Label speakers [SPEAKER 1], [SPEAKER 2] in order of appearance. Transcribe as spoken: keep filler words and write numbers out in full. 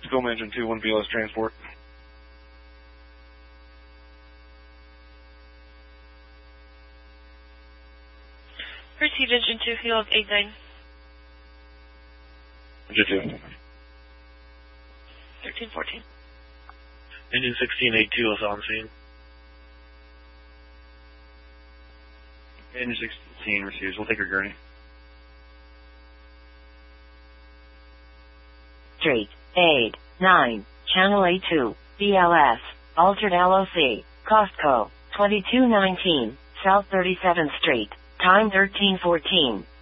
[SPEAKER 1] Film Engine two one B L S transport.
[SPEAKER 2] Proceed Engine two, field eight nine.
[SPEAKER 1] Engine two.
[SPEAKER 2] thirteen fourteen.
[SPEAKER 3] Engine sixteen eight two is on scene.
[SPEAKER 1] Engine sixteen receives. We'll take her gurney.
[SPEAKER 4] Street, eight, nine, Channel A two, B L S, Altered L O C, Costco, twenty-two nineteen, South thirty-seventh Street, time thirteen fourteen.